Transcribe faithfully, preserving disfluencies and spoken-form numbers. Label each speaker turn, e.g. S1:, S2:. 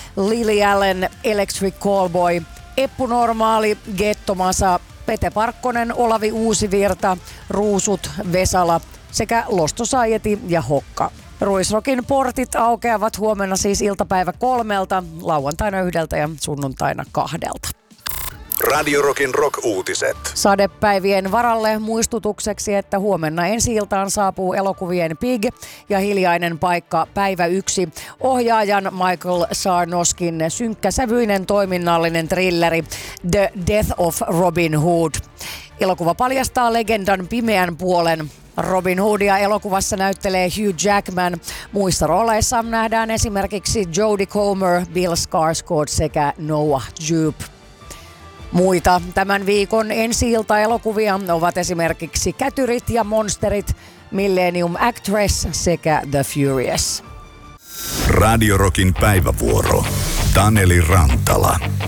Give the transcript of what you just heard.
S1: Lily Allen, Electric Callboy, Eppu Normaali, Gettomasa, Pete Parkkonen, Olavi Uusivirta, Ruusut, Vesala sekä Lost Society ja Hokka. Ruisrokin portit aukeavat huomenna siis iltapäivä kolmelta, lauantaina yhdeltä ja sunnuntaina kahdelta.
S2: Radio Rockin rock-uutiset.
S1: Sadepäivien varalle muistutukseksi, että huomenna ensi-iltaan saapuu elokuvien Pig ja Hiljainen paikka päivä yksi. Ohjaajan Michael Sarnoskin synkkäsävyinen toiminnallinen thrilleri The Death of Robin Hood. Elokuva paljastaa legendan pimeän puolen. Robin Hoodia elokuvassa näyttelee Hugh Jackman. Muissa rooleissa nähdään esimerkiksi Jodie Comer, Bill Skarsgård sekä Noah Jupe. Muita tämän viikon ensi-ilta-elokuvia ovat esimerkiksi Kätyrit ja monsterit, Millennium Actress sekä The Furious.
S2: Radio Rockin päivävuoro. Taneli Rantala.